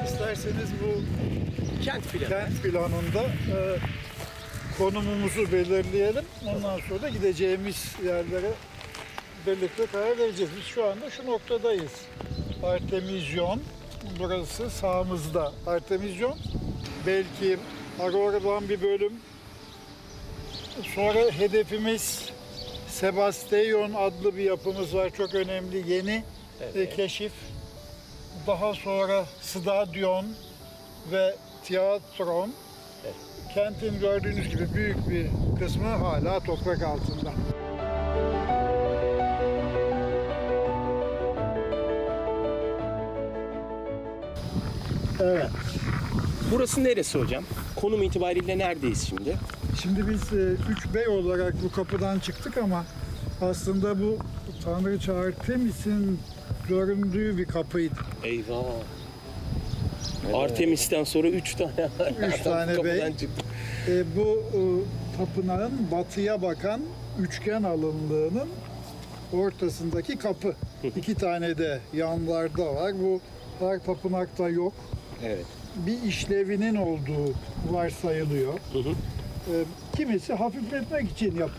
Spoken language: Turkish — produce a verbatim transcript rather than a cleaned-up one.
İsterseniz bu Kent planı. kent planında e, konumumuzu belirleyelim. Ondan sonra da gideceğimiz yerlere birlikte karar vereceğiz. Biz şu anda şu noktadayız. Artemizyon, burası sağımızda. Artemizyon, belki Aurora'dan bir bölüm. Sonra hedefimiz Sebasteyon adlı bir yapımız var. Çok önemli, yeni Evet. e, keşif. Daha sonra Stadyon ve Tiyatron. Evet. Kentin gördüğünüz gibi büyük bir kısmı hala toprak altında. Evet. Burası neresi hocam? Konum itibariyle neredeyiz şimdi? Şimdi biz e, üç bey olarak bu kapıdan çıktık ama aslında bu Tanrıça Artemis'in göründüğü bir kapıydı. Eyvah. Artemis'ten sonra üç tane Üç tane kapıdan bey. çıktık. E, bu e, tapınağın batıya bakan üçgen alınlığının ortasındaki kapı. İki tane de yanlarda var. Bu her tapınakta yok. Evet. Bir işlevinin olduğu varsayılıyor. Hı hı. E, kimisi hafifletmek için yapılıyor.